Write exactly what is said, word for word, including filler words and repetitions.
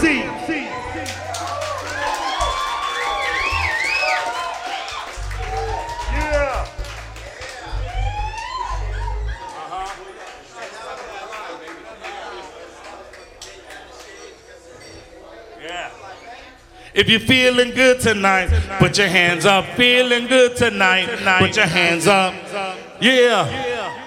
Yeah. Yeah. If you're feeling good tonight, put your hands up. Feeling good tonight, put your hands up. Yeah.